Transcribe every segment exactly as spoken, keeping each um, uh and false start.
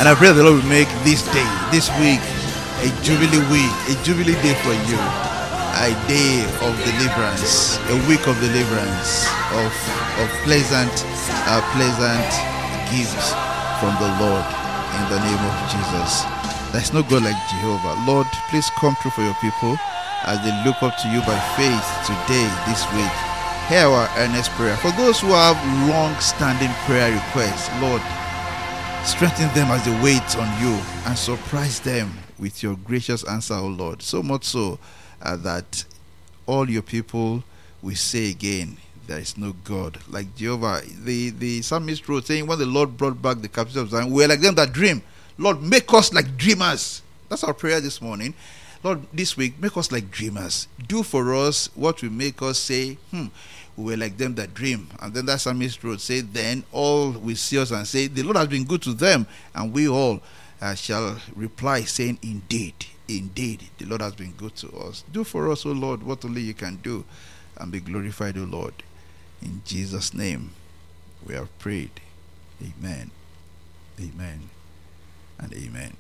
And I pray the Lord will make this day, this week, a jubilee week, a jubilee day for you, a day of deliverance, a week of deliverance, of of pleasant, uh, pleasant gifts from the Lord in the name of Jesus. There's no God like Jehovah. Lord, please come through for your people as they look up to you by faith today, this week. Hear our earnest prayer. For those who have long-standing prayer requests, Lord, strengthen them as they wait on you and surprise them with your gracious answer, O Lord. So much so uh, that all your people will say again, there is no God like Jehovah. The, the psalmist wrote saying, when the Lord brought back the captives of Zion, we were like them that dream. Lord, make us like dreamers. That's our prayer this morning. Lord, this week, make us like dreamers. Do for us what will make us say, hmm, we were like them that dream. And then that psalmist wrote, say, then all will see us and say, the Lord has been good to them. And we all uh, shall reply, saying, indeed, indeed, the Lord has been good to us. Do for us, O Lord, what only you can do. And be glorified, O Lord. In Jesus' name, we have prayed. Amen. Amen. And amen.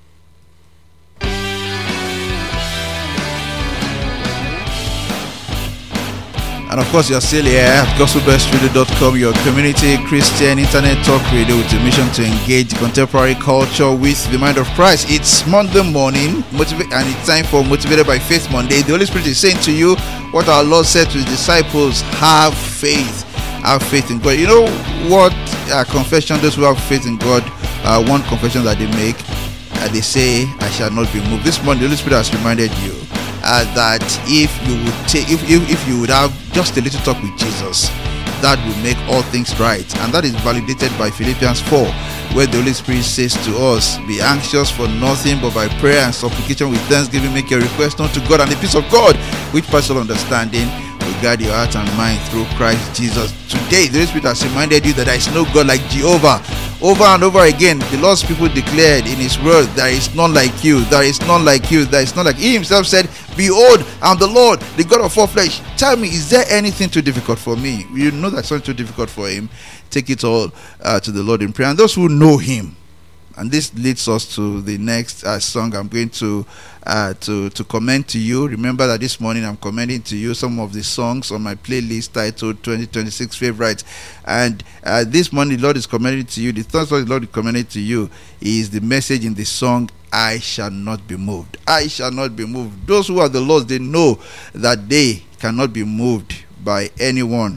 And of course, you're still here at gospel best radio dot com, your community Christian internet talk radio with a mission to engage contemporary culture with the mind of Christ. It's Monday morning, motivate, and it's time for Motivated by Faith Monday. The Holy Spirit is saying to you what our Lord said to his disciples: have faith. Have faith in God. You know what uh, confession those who have faith in God, uh, one confession that they make, uh, they say, I shall not be moved. This morning, the Holy Spirit has reminded you Uh, that if you would take, if, if if you would have just a little talk with Jesus, that will make all things right, and that is validated by Philippians four, where the Holy Spirit says to us, "Be anxious for nothing, but by prayer and supplication with thanksgiving, make your request known to God, and the peace of God, which passes all understanding, will guard your heart and mind through Christ Jesus." Today, the Holy Spirit has reminded you that there is no God like Jehovah. Over and over again, the Lord's people declared in his word, there is none like you, there is none like you, there is none like he himself said, behold, I'm the Lord, the God of all flesh. Tell me, is there anything too difficult for me? You know that's not too difficult for him. Take it all uh, to the Lord in prayer. And those who know him, and this leads us to the next uh, song I'm going to uh, to to commend to you. Remember that this morning I'm commending to you some of the songs on my playlist titled twenty twenty-six Favorites. And uh, this morning the Lord is commending to you. The third song the Lord is commending to you is the message in the song, I shall not be moved. I shall not be moved. Those who are the Lord's, they know that they cannot be moved by anyone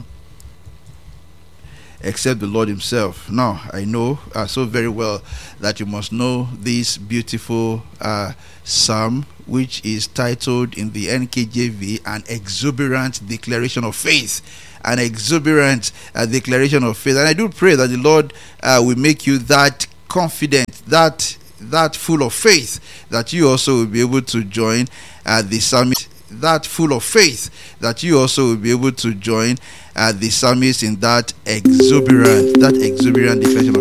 except the Lord himself. Now, I know uh, so very well that you must know this beautiful uh, psalm, which is titled in the N K J V, an exuberant declaration of faith. An exuberant uh, declaration of faith. And I do pray that the Lord uh, will make you that confident, that that full of faith, that you also will be able to join uh, the psalmist, that full of faith, that you also will be able to join uh, the psalmist in that exuberant, that exuberant declaration of